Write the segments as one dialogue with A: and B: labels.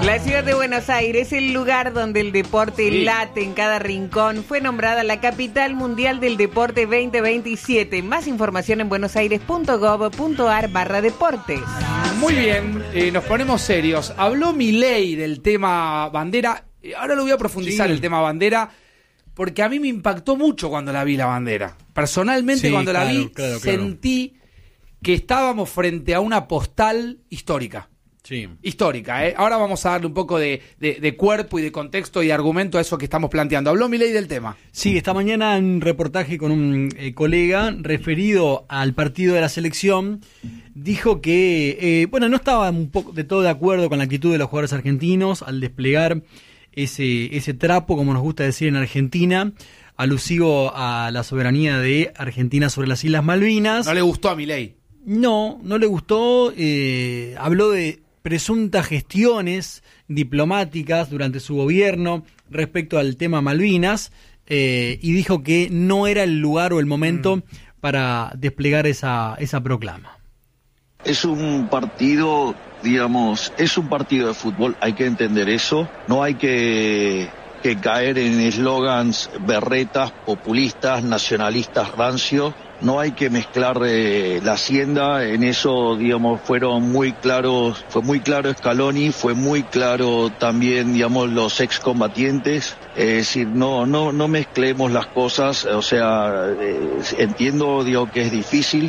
A: La ciudad de Buenos Aires, el lugar donde el deporte late en cada rincón, fue nombrada la capital mundial del deporte 2027. Más información en buenosaires.gov.ar/deportes.
B: Muy bien, nos ponemos serios. Habló Milei del tema bandera. Ahora lo voy a profundizar, el tema bandera, porque a mí me impactó mucho cuando la vi, la bandera. Personalmente, cuando la vi, sentí que estábamos frente a una postal histórica.
C: Sí.
B: Histórica, ¿eh? Ahora vamos a darle un poco de cuerpo y de contexto y de argumento a eso que estamos planteando. ¿Habló Milei del tema?
C: Sí, esta mañana en un reportaje con un colega referido al partido de la selección, dijo que, no estaba un poco de todo de acuerdo con la actitud de los jugadores argentinos al desplegar ese trapo, como nos gusta decir en Argentina, alusivo a la soberanía de Argentina sobre las Islas Malvinas.
B: ¿No le gustó a Milei?
C: No le gustó. Habló de presuntas gestiones diplomáticas durante su gobierno respecto al tema Malvinas, y dijo que no era el lugar o el momento para desplegar esa proclama.
D: Es un partido, es un partido de fútbol, hay que entender eso, no hay que caer en eslogans berretas, populistas, nacionalistas, rancios. No hay que mezclar la hacienda, en eso, fue muy claro Scaloni, fue muy claro también, los excombatientes, es decir, no mezclemos las cosas, entiendo, que es difícil,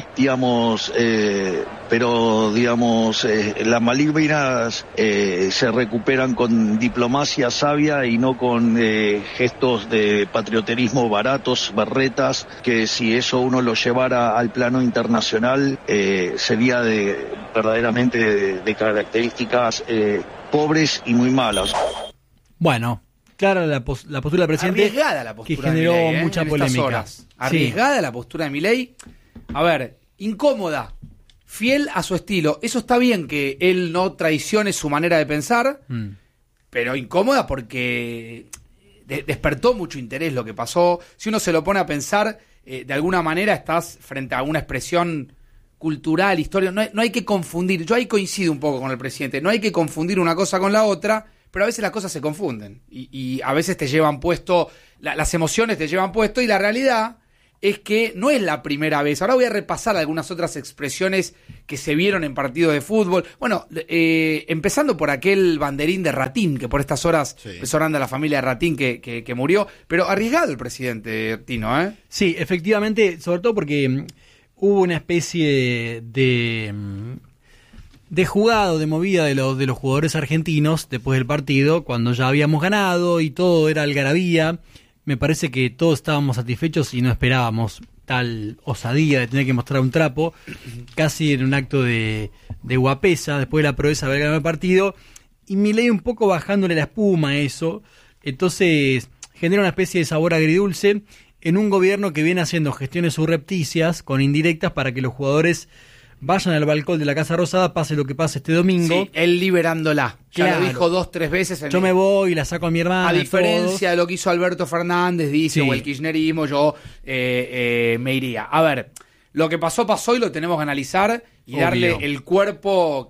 D: pero, las Malvinas se recuperan con diplomacia sabia y no con gestos de patrioterismo baratos, berretas, que si eso uno lo llevara al plano internacional sería verdaderamente de características pobres y muy malas.
C: Bueno, clara la postura del presidente.
B: Arriesgada la postura,
C: que generó
B: de Milei,
C: mucha
B: en
C: polémica.
B: estas horas. Arriesgada la postura de Milei. A ver, incómoda, fiel a su estilo. Eso está bien, que él no traicione su manera de pensar, pero incómoda porque despertó mucho interés lo que pasó. Si uno se lo pone a pensar, de alguna manera estás frente a una expresión cultural, histórica. No hay que confundir. Yo ahí coincido un poco con el presidente. No hay que confundir una cosa con la otra, pero a veces las cosas se confunden. Y a veces te llevan puesto, las emociones te llevan puesto, y la realidad es que no es la primera vez. Ahora voy a repasar algunas otras expresiones que se vieron en partidos de fútbol. Bueno, empezando por aquel banderín de Ratín, que por estas horas sonando a la familia de Ratín que murió. Pero arriesgado el presidente, Tino, ¿eh?
C: Sí, efectivamente, sobre todo porque hubo una especie de jugado, de movida de los jugadores argentinos después del partido, cuando ya habíamos ganado y todo era algarabía. Me parece que todos estábamos satisfechos y no esperábamos tal osadía de tener que mostrar un trapo, casi en un acto de guapesa, después de la proeza de haber ganado el partido, y Milei un poco bajándole la espuma a eso. Entonces genera una especie de sabor agridulce en un gobierno que viene haciendo gestiones subrepticias con indirectas para que los jugadores vayan al balcón de la Casa Rosada, pase lo que pase este domingo.
B: Sí, él liberándola. Ya lo dijo 2-3 veces.
C: Yo me voy y la saco a mi hermana.
B: A diferencia de lo que hizo Alberto Fernández, dice, o el kirchnerismo, yo me iría. A ver, lo que pasó y lo tenemos que analizar y darle el cuerpo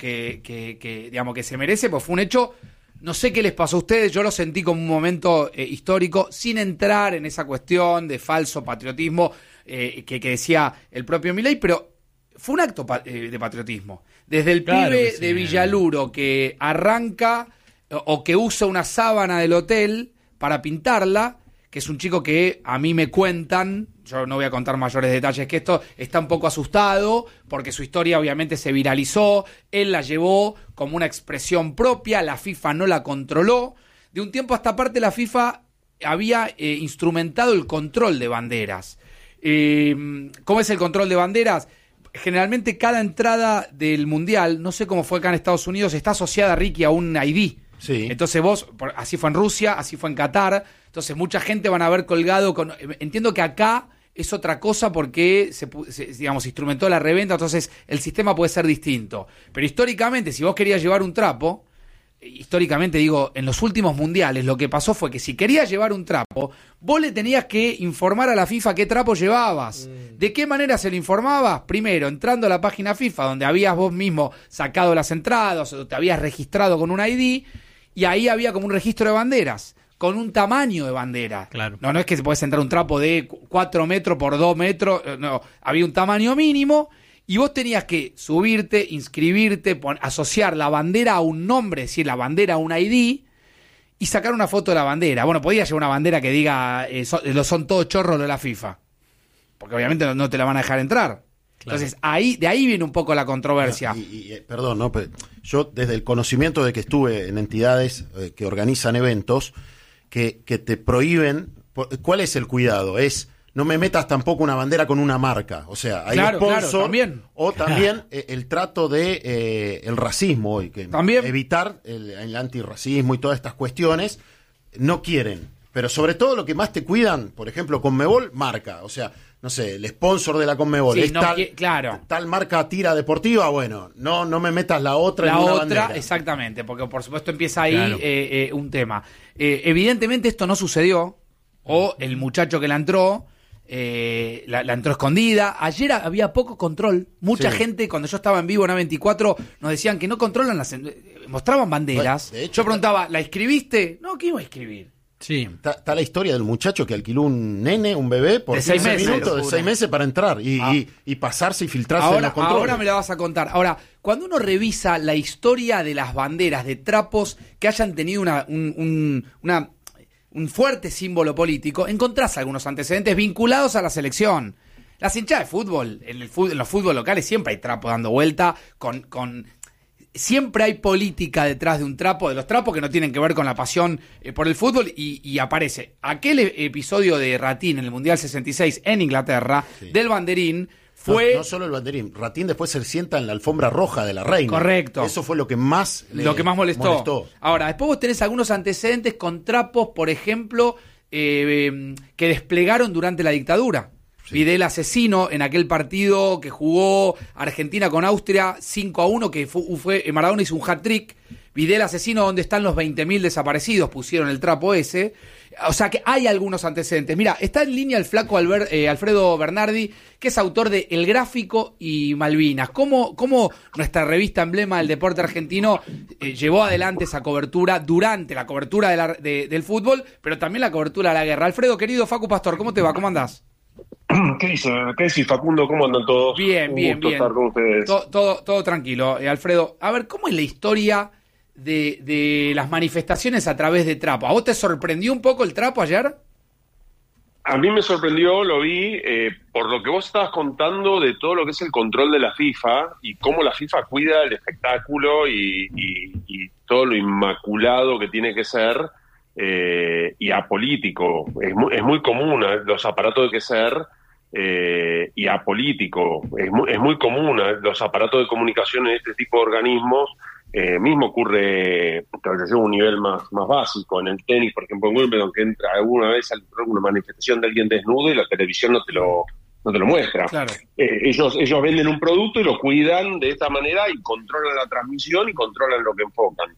B: que se merece, pues fue un hecho. No sé qué les pasó a ustedes, yo lo sentí como un momento histórico, sin entrar en esa cuestión de falso patriotismo que decía el propio Milei, pero fue un acto de patriotismo. Desde el pibe de Villaluro que arranca o que usa una sábana del hotel para pintarla, que es un chico que a mí me cuentan, yo no voy a contar mayores detalles que esto, está un poco asustado porque su historia obviamente se viralizó, él la llevó como una expresión propia, la FIFA no la controló. De un tiempo a esta parte la FIFA había instrumentado el control de banderas. ¿Cómo es el control de banderas? Generalmente cada entrada del Mundial, no sé cómo fue acá en Estados Unidos, está asociada, Ricky, a un ID.
D: Sí.
B: Entonces así fue en Rusia, así fue en Qatar, entonces mucha gente van a haber colgado entiendo que acá es otra cosa porque se instrumentó la reventa, entonces el sistema puede ser distinto. Pero históricamente, si vos querías llevar un trapo, históricamente digo, en los últimos mundiales lo que pasó fue que si querías llevar un trapo, vos le tenías que informar a la FIFA qué trapo llevabas. ¿De qué manera se lo informabas? Primero, entrando a la página FIFA donde habías vos mismo sacado las entradas o te habías registrado con un ID, y ahí había como un registro de banderas, con un tamaño de bandera.
C: Claro.
B: No es que se puede entrar un trapo de 4 metros por 2 metros, no, había un tamaño mínimo, y vos tenías que subirte, inscribirte, asociar la bandera a un nombre, es decir, la bandera a un ID, y sacar una foto de la bandera. Bueno, podía llevar una bandera que diga, son todos chorros de la FIFA, porque obviamente no te la van a dejar entrar. Claro. Entonces, de ahí viene un poco la controversia.
E: Perdón, ¿no? Pero yo, desde el conocimiento de que estuve en entidades que organizan eventos, que te prohíben, ¿cuál es el cuidado? No me metas tampoco una bandera con una marca. O sea, hay sponsor,
B: también.
E: O también el trato de el racismo hoy, que
B: también.
E: Evitar el antirracismo y todas estas cuestiones, no quieren. Pero sobre todo lo que más te cuidan, por ejemplo, Conmebol, marca. O sea, no sé, el sponsor de la Conmebol es tal marca tira deportiva, bueno, no me metas la otra en una bandera.
B: Exactamente, porque por supuesto empieza ahí un tema. Evidentemente esto no sucedió, o el muchacho que la entró, la entró escondida. Ayer había poco control. Mucha gente, cuando yo estaba en vivo en A24, nos decían que no controlan mostraban banderas. Bueno, de hecho, yo preguntaba, ¿la escribiste? No, ¿qué iba a escribir?
E: Sí. Está la historia del muchacho que alquiló un bebé por
B: 6
E: minutos, de 6 meses para entrar y pasarse y filtrarse en los controles.
B: Ahora me la vas a contar. Ahora, cuando uno revisa la historia de las banderas de trapos que hayan tenido un fuerte símbolo político, encontrás algunos antecedentes vinculados a la selección. Las hinchadas de fútbol, en los fútbol locales siempre hay trapos dando vuelta siempre hay política detrás de un trapo, de los trapos que no tienen que ver con la pasión por el fútbol, y aparece aquel episodio de Ratín en el Mundial 66 en Inglaterra, del banderín, fue...
E: No solo el banderín, Ratín después se sienta en la alfombra roja de la reina.
B: Correcto.
E: Eso fue lo que más
B: molestó. Ahora, después vos tenés algunos antecedentes con trapos, por ejemplo, que desplegaron durante la dictadura. Sí. Videla asesino en aquel partido que jugó Argentina con Austria 5-1, que fue Maradona hizo un hat-trick. Videla asesino, donde están los 20.000 desaparecidos, pusieron el trapo ese. O sea que hay algunos antecedentes. Mira, está en línea el flaco Alfredo Bernardi, que es autor de El Gráfico y Malvinas. ¿Cómo nuestra revista emblema del deporte argentino llevó adelante esa cobertura durante la cobertura del fútbol, pero también la cobertura de la guerra? Alfredo, querido, Facu Pastor, ¿cómo te va? ¿Cómo andás?
F: ¿Qué dice Facundo? ¿Cómo andan todos?
B: Bien.
F: Estar con ustedes.
B: Todo tranquilo. Alfredo, a ver, ¿cómo es la historia de las manifestaciones a través de trapo? ¿A vos te sorprendió un poco el trapo ayer?
F: A mí me sorprendió, lo vi, por lo que vos estabas contando de todo lo que es el control de la FIFA y cómo la FIFA cuida el espectáculo y todo lo inmaculado que tiene que ser. Y apolítico. Es muy común los aparatos de que ser y apolítico. Es muy común los aparatos de comunicación en este tipo de organismos. Mismo ocurre a un nivel más básico. En el tenis, por ejemplo, en Wimbledon, que entra alguna vez alguna manifestación de alguien desnudo y la televisión no te lo muestra. Claro. Ellos venden un producto y lo cuidan de esta manera y controlan la transmisión y controlan lo que enfocan.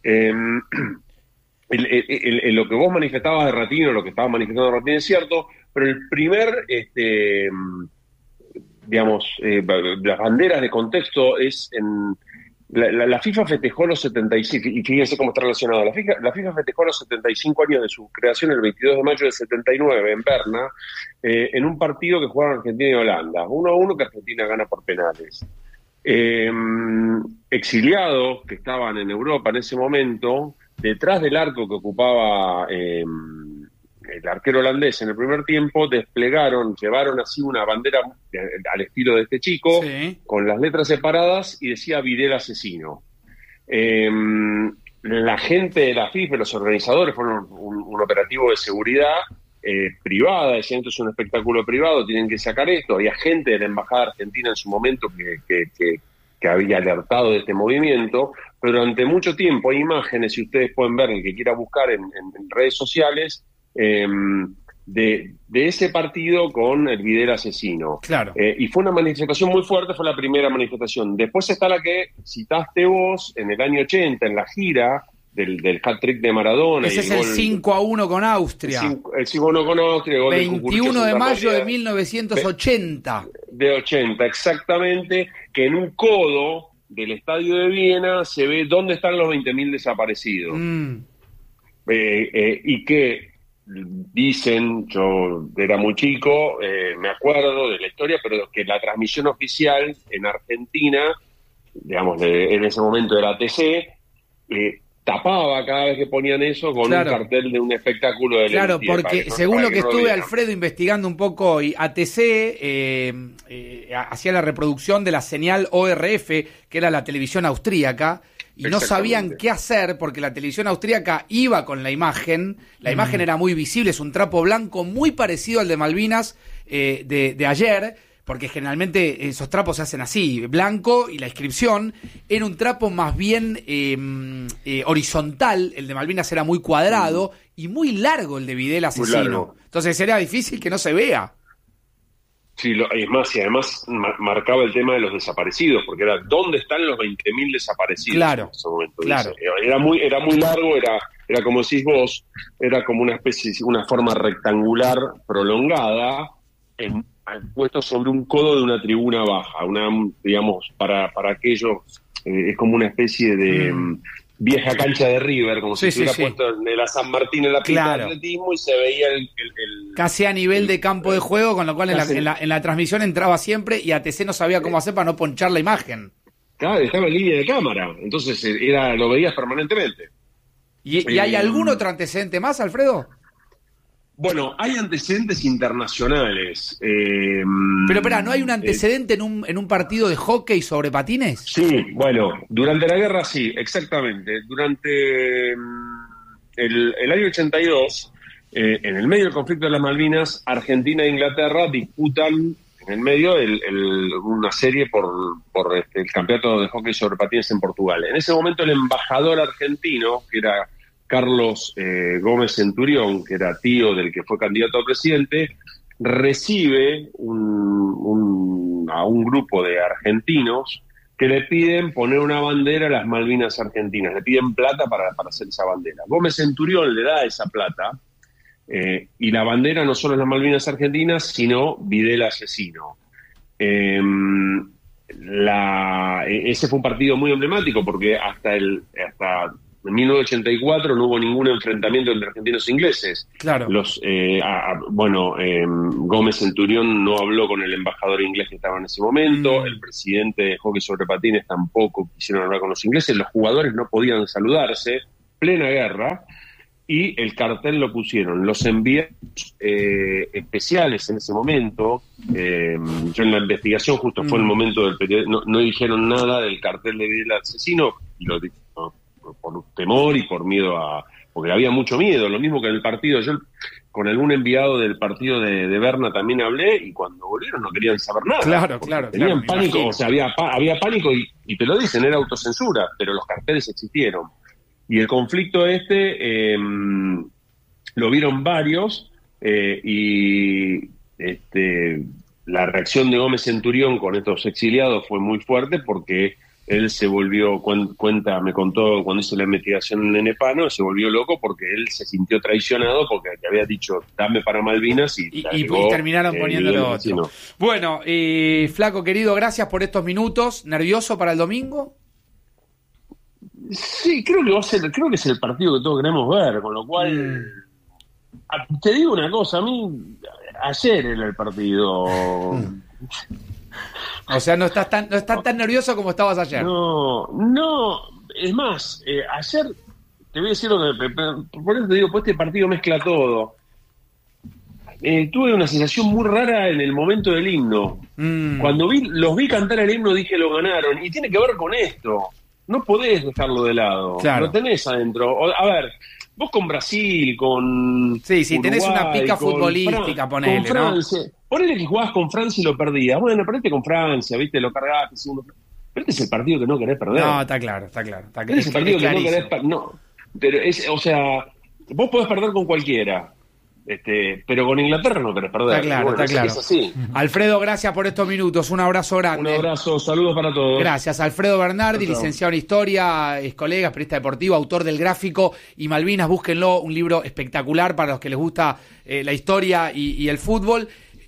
F: Lo que vos manifestabas de Ratín, o lo que estaba manifestando Ratín es cierto, pero el primer, las banderas de contexto es en... La FIFA festejó los 75, y fíjense cómo está relacionado. La FIFA festejó los 75 años de su creación el 22 de mayo del 79 en Berna, en un partido que jugaron Argentina y Holanda. 1-1 que Argentina gana por penales. Exiliados que estaban en Europa en ese momento, detrás del arco que ocupaba el arquero holandés en el primer tiempo, llevaron así una bandera al estilo de este chico, sí, con las letras separadas, y decía Videla asesino. La gente de la FIFA, los organizadores, fueron un operativo de seguridad privada, decían, esto es un espectáculo privado, tienen que sacar esto. Había gente de la Embajada Argentina en su momento que había alertado de este movimiento, pero durante mucho tiempo hay imágenes, si ustedes pueden ver, el que quiera buscar en redes sociales, de ese partido con el Videla asesino.
B: Claro.
F: Y fue una manifestación muy fuerte, fue la primera manifestación. Después está la que citaste vos en el año 80, en la gira del hat-trick de Maradona.
B: Ese es el 5-1 con Austria.
F: El 5-1 con Austria. El gol
B: 21 de mayo de 1980.
F: De 80, exactamente, que en un codo del estadio de Viena se ve dónde están los 20.000 desaparecidos. Y que dicen, yo era muy chico, me acuerdo de la historia, pero que la transmisión oficial en Argentina, digamos, en ese momento era ATC, tapaba cada vez que ponían eso con un cartel de un espectáculo de
B: Claro, porque según lo que estuve, Alfredo, investigando un poco, y ATC hacía la reproducción de la señal ORF, que era la televisión austríaca, y no sabían qué hacer porque la televisión austríaca iba con la imagen era muy visible, es un trapo blanco muy parecido al de Malvinas de ayer, porque generalmente esos trapos se hacen así, blanco, y la inscripción era un trapo más bien horizontal, el de Malvinas era muy cuadrado, y muy largo el de Videla asesino. Entonces era difícil que no se vea.
F: Sí, es más, y además marcaba el tema de los desaparecidos, porque era ¿dónde están los 20.000 desaparecidos?
B: Claro,
F: en ese momento,
B: claro.
F: Era muy largo, era como decís vos, era como una especie, una forma rectangular prolongada, puesto sobre un codo de una tribuna baja, digamos, para aquellos, es como una especie de vieja cancha de River, como si se hubiera puesto en la San Martín en la pista de atletismo y se veía el
B: casi a nivel de campo de juego, con lo cual en la transmisión entraba siempre y ATC no sabía cómo hacer para no ponchar la imagen.
F: Claro, estaba en línea de cámara, entonces lo veías permanentemente.
B: ¿Y hay algún otro antecedente más, Alfredo?
F: Bueno, hay antecedentes internacionales.
B: Pero espera, ¿no hay un antecedente en un partido de hockey sobre patines?
F: Sí, bueno, durante la guerra sí, exactamente. Durante el año 82, en el medio del conflicto de las Malvinas, Argentina e Inglaterra disputan en el medio una serie por el campeonato de hockey sobre patines en Portugal. En ese momento el embajador argentino, que era Carlos Gómez Centurión, que era tío del que fue candidato a presidente, recibe a un grupo de argentinos que le piden poner una bandera a las Malvinas argentinas, le piden plata para hacer esa bandera. Gómez Centurión le da esa plata, y la bandera no solo es las Malvinas argentinas, sino Videla asesino. Ese fue un partido muy emblemático porque hasta en 1984 no hubo ningún enfrentamiento entre argentinos e ingleses.
B: Claro.
F: Gómez Centurión no habló con el embajador inglés que estaba en ese momento, el presidente de hockey sobre patines tampoco quisieron hablar con los ingleses, los jugadores no podían saludarse, plena guerra, y el cartel lo pusieron los enviados especiales en ese momento. Yo en la investigación justo fue el momento del periodismo, no dijeron nada del cartel de Videla asesino, y lo por temor y por miedo porque había mucho miedo, lo mismo que en el partido. Yo con algún enviado del partido de Berna también hablé, y cuando volvieron no querían saber nada. Claro. Tenían pánico, o sea, había pánico, y te lo dicen, era autocensura, pero los carteles existieron. Y el conflicto lo vieron varios, y la reacción de Gómez Centurión con estos exiliados fue muy fuerte, porque él se volvió, me contó cuando hizo la investigación en Nepano, se volvió loco porque él se sintió traicionado porque te había dicho dame para Malvinas y
B: terminaron poniéndolo otro. Bueno, Flaco querido, gracias por estos minutos. ¿Nervioso para el domingo?
F: Sí, creo que es el partido que todos queremos ver, con lo cual te digo una cosa, a mí ayer era el partido.
B: O sea, no estás tan nervioso como estabas ayer.
F: No, es más, ayer te voy a decir lo que, por eso te digo, pues este partido mezcla todo. Tuve una sensación muy rara en el momento del himno. Cuando los vi cantar el himno dije lo ganaron, y tiene que ver con esto. No podés dejarlo de lado,
B: claro.
F: Lo tenés adentro. A ver, vos con Brasil, con
B: Sí, Uruguay, tenés una pica futbolística, ponele,
F: con Francia, ¿no? Ponele que jugás con Francia y lo perdías. Bueno, perdete con Francia, ¿viste? Lo cargaste. Pero este es el partido que no querés perder.
B: No, está claro.
F: Este es el partido que no querés perder. No, pero o sea, vos podés perder con cualquiera. Pero con Inglaterra no querés perder.
B: Está claro.
F: Es así.
B: Alfredo, gracias por estos minutos. Un abrazo grande.
F: Un abrazo, saludos para todos.
B: Gracias. Alfredo Bernardi, licenciado en Historia, es colega, periodista deportivo, autor del Gráfico y Malvinas. Búsquenlo, un libro espectacular para los que les gusta la historia y el fútbol.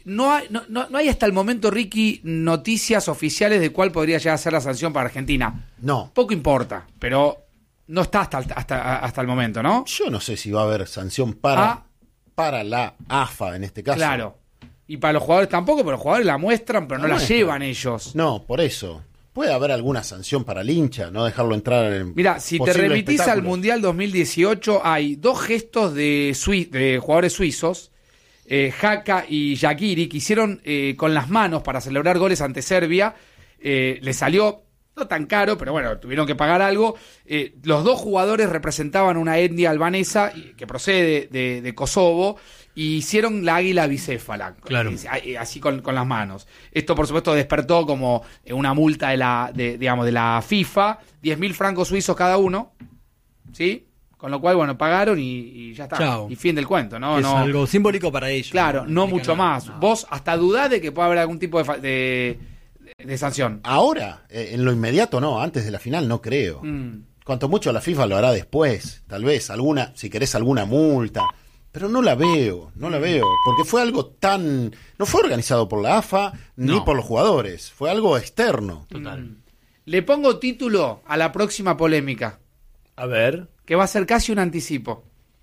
B: no hay hasta el momento, Ricky, noticias oficiales de cuál podría llegar a ser la sanción para Argentina.
E: No.
B: Poco importa, pero no está hasta el momento, ¿no?
E: Yo no sé si va a haber sanción para la AFA en este caso.
B: Claro. Y para los jugadores tampoco, pero los jugadores la muestran, pero no la llevan ellos.
E: No, por eso. Puede haber alguna sanción para el hincha, no dejarlo entrar en.
B: Mira, si te remitís al Mundial 2018, hay 2 gestos de jugadores suizos, Haka y Shaqiri, que hicieron con las manos para celebrar goles ante Serbia. Les salió no tan caro, pero bueno, tuvieron que pagar algo. Los 2 jugadores representaban una etnia albanesa que procede de Kosovo, y hicieron la águila bicéfala,
C: claro,
B: así con las manos. Esto, por supuesto, despertó como una multa de la FIFA, 10.000 francos suizos cada uno, ¿sí? Con lo cual, bueno, pagaron y ya está.
C: Chao.
B: Y fin del cuento, ¿no?
C: Es algo simbólico para ellos.
B: Claro, no mucho más. No. Vos hasta dudás de que pueda haber algún tipo de sanción.
E: Ahora, en lo inmediato no, antes de la final no creo. Cuanto mucho la FIFA lo hará después, tal vez, si querés alguna multa. Pero no la veo, porque fue algo no fue organizado por la AFA ni por los jugadores, fue algo externo.
C: Total.
B: Le pongo título a la próxima polémica.
G: A ver.
B: Que va a ser casi un anticipo.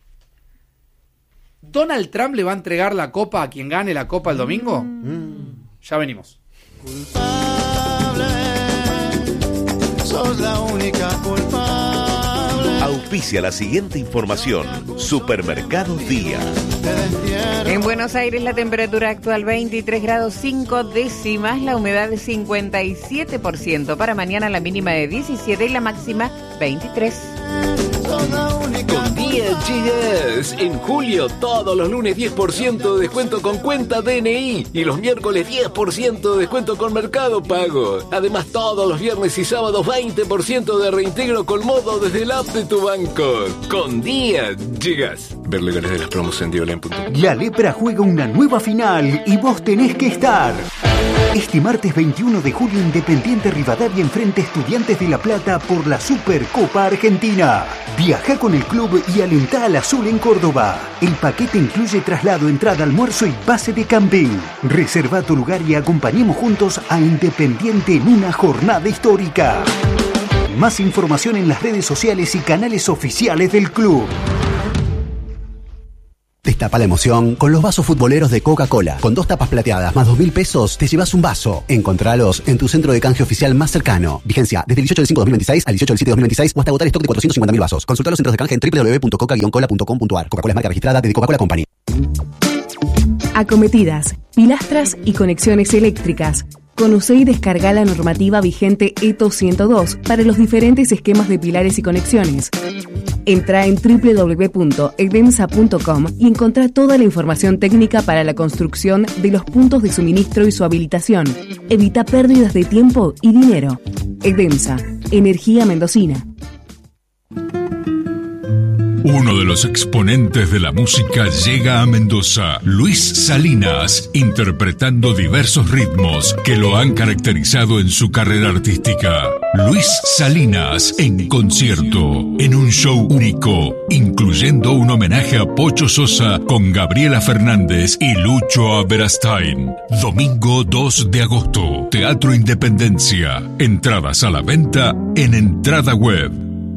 B: ¿Donald Trump le va a entregar la copa a quien gane la copa el domingo? Ya venimos.
H: Culpable, sos la única culpable.
I: Auspicia la siguiente información. Supermercado Día.
A: En Buenos Aires la temperatura actual 23 grados 5 décimas, la humedad de 57%. Para mañana la mínima de 17 y la máxima 23.
G: Con Día Gigas. En julio, todos los lunes 10% de descuento con cuenta DNI. Y los miércoles 10% de descuento con Mercado Pago. Además, todos los viernes y sábados 20% de reintegro con modo desde el app de tu banco. Con Día Gigas. Ver legales de las promos en diolen.com.
J: La Lepra juega una nueva final y vos tenés que estar. Este martes 21 de julio, Independiente Rivadavia enfrenta a Estudiantes de La Plata por la Supercopa Argentina. Viaja con el club y alentá al azul en Córdoba. El paquete incluye traslado, entrada, almuerzo y pase de camping. Reserva tu lugar y acompañemos juntos a Independiente en una jornada histórica. Más información en las redes sociales y canales oficiales del club. Destapa la emoción con los vasos futboleros de Coca-Cola. Con 2 tapas plateadas más 2.000 pesos, te llevas un vaso. Encontralos en tu centro de canje oficial más cercano. Vigencia desde el 18 del 5 de 2026 al 18 del 7 de 2026 o hasta agotar stock de 450.000 vasos. Consulta los centros de canje en www.coca-cola.com.ar. Coca-Cola es marca registrada de The Coca-Cola Company.
K: Acometidas, pilastras y conexiones eléctricas. Conoce y descarga la normativa vigente ETO 102 para los diferentes esquemas de pilares y conexiones. Entra en www.edemsa.com y encontrá toda la información técnica para la construcción de los puntos de suministro y su habilitación. Evita pérdidas de tiempo y dinero. Edemsa, energía mendocina.
L: Uno de los exponentes de la música llega a Mendoza, Luis Salinas, interpretando diversos ritmos que lo han caracterizado en su carrera artística. Luis Salinas en concierto, en un show único, incluyendo un homenaje a Pocho Sosa con Gabriela Fernández y Lucho Aberastain. Domingo 2 de agosto, Teatro Independencia. Entradas a la venta en Entrada Web.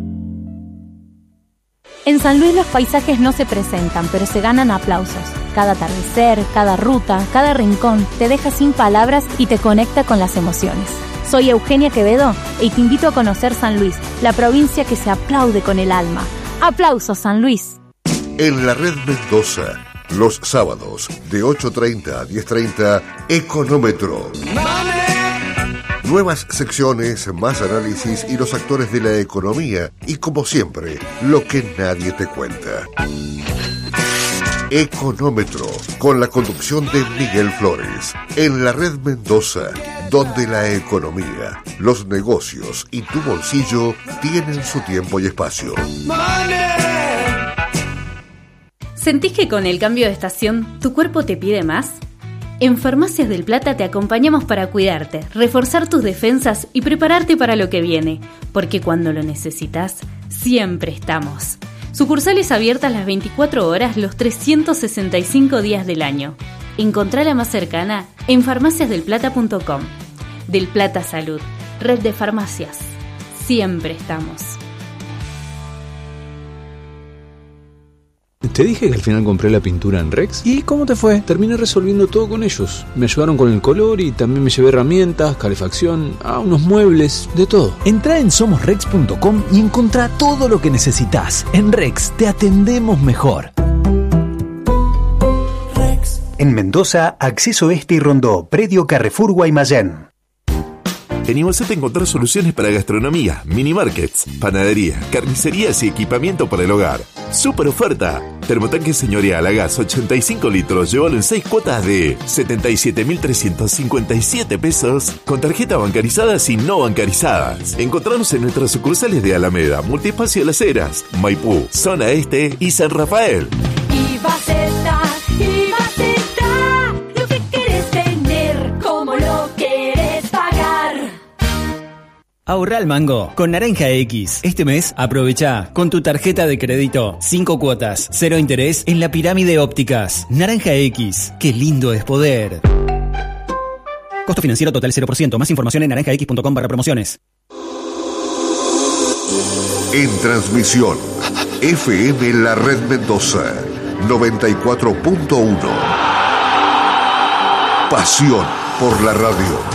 M: En San Luis los paisajes no se presentan, pero se ganan aplausos. Cada atardecer, cada ruta, cada rincón te deja sin palabras y te conecta con las emociones. Soy Eugenia Quevedo y te invito a conocer San Luis, la provincia que se aplaude con el alma. ¡Aplausos, San Luis!
I: En la Red Mendoza, los sábados de 8:30 a 10:30, Económetro. Nuevas secciones, más análisis y los actores de la economía. Y como siempre, lo que nadie te cuenta. Económetro, con la conducción de Miguel Flores. En la Red Mendoza, donde la economía, los negocios y tu bolsillo tienen su tiempo y espacio.
N: ¿Sentís que con el cambio de estación tu cuerpo te pide más? En Farmacias del Plata te acompañamos para cuidarte, reforzar tus defensas y prepararte para lo que viene, porque cuando lo necesitas, siempre estamos. Sucursales abiertas las 24 horas, los 365 días del año. Encontrala más cercana en farmaciasdelplata.com. Del Plata Salud, red de farmacias. Siempre estamos.
O: Te dije que al final compré la pintura en Rex. ¿Y cómo te fue? Terminé resolviendo todo con ellos. Me ayudaron con el color y también me llevé herramientas, calefacción, unos muebles, de todo.
P: Entrá en somosrex.com y encontrá todo lo que necesitas. En Rex te atendemos mejor.
J: Rex. En Mendoza, Acceso Este y Rondó, predio Carrefour Guaymallén.
Q: En Iguazú encontrar soluciones para gastronomía, mini markets, panadería, carnicerías y equipamiento para el hogar. ¡Super oferta! Termotanque señorial a gas 85 litros, llévalo en 6 cuotas de 77.357 pesos con tarjeta bancarizadas y no bancarizadas. Encontrarnos en nuestras sucursales de Alameda, Multiespacio Las Heras, Maipú, Zona Este y San Rafael.
R: Lo que querés tener, como lo querés pagar.
S: Ahorra al mango con Naranja X. Este mes aprovecha con tu tarjeta de crédito 5 cuotas, 0 interés en la Pirámide Ópticas. Naranja X, qué lindo es poder. Costo financiero total 0%. Más información en naranjax.com/promociones.
I: En transmisión, FM La Red Mendoza, 94.1. Pasión por la radio.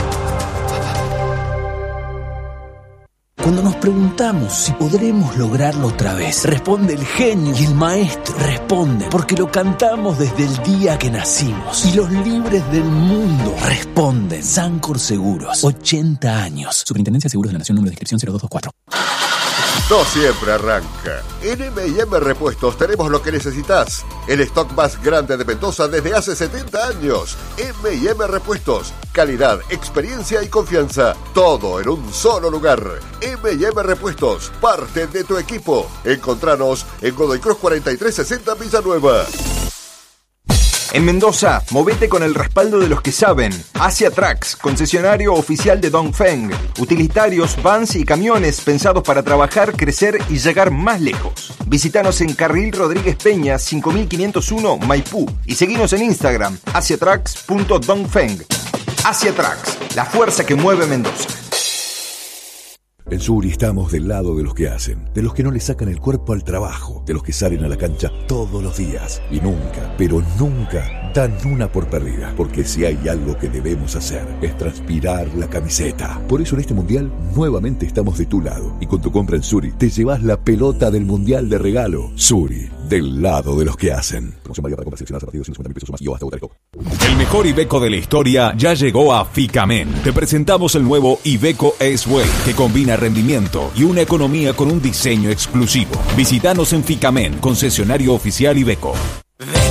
P: Cuando nos preguntamos si podremos lograrlo otra vez, responde el genio y el maestro. Responde porque lo cantamos desde el día que nacimos. Y los libres del mundo responden. Sancor Seguros, 80 años.
S: Superintendencia de Seguros de la Nación, número de inscripción 0224.
I: No siempre arranca. En M&M Repuestos tenemos lo que necesitas. El stock más grande de Mendoza desde hace 70 años. M&M Repuestos. Calidad, experiencia y confianza. Todo en un solo lugar. M&M Repuestos. Parte de tu equipo. Encontranos en Godoy Cruz 4360 Villanueva.
T: En Mendoza, movete con el respaldo de los que saben. Asia Trucks, concesionario oficial de Dongfeng. Utilitarios, vans y camiones pensados para trabajar, crecer y llegar más lejos. Visítanos en Carril Rodríguez Peña, 5501, Maipú. Y seguinos en Instagram, asiatrucks.dongfeng. Asia Trucks, la fuerza que mueve Mendoza.
U: En Suri estamos del lado de los que hacen, de los que no le sacan el cuerpo al trabajo, de los que salen a la cancha todos los días y nunca, pero nunca dan una por perdida, porque si hay algo que debemos hacer es transpirar la camiseta. Por eso en este mundial nuevamente estamos de tu lado y con tu compra en Suri te llevas la pelota del mundial de regalo. Suri, del lado de los que hacen. Promoción válida para compras seleccionadas a partir de 150.000 pesos más y hasta votar el top.
L: El mejor Iveco de la historia ya llegó a Ficamen. Te presentamos el nuevo Iveco S-Way, que combina rendimiento y una economía con un diseño exclusivo. Visítanos en Ficamen, concesionario oficial Iveco.